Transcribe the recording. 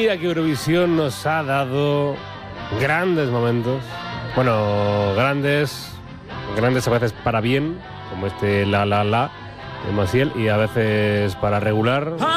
Diría que Eurovisión nos ha dado grandes momentos. Bueno, grandes a veces para bien, como este La La La de Maciel, y a veces para regular.